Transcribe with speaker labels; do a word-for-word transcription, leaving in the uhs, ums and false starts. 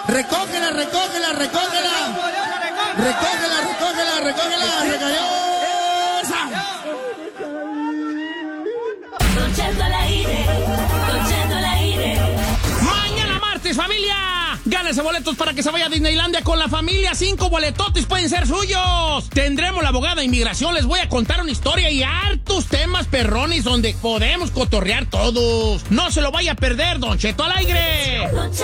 Speaker 1: Recógela, recógela, recógela. Recógela, recógela, recógela, recayó.
Speaker 2: Mañana martes, familia. Gánese boletos para que se vaya a Disneylandia con la familia. Cinco boletotes pueden ser suyos. Tendremos la abogada de inmigración. Les voy a contar una historia y hartos temas perrones donde podemos cotorrear todos. No se lo vaya a perder, Don Cheto al aire.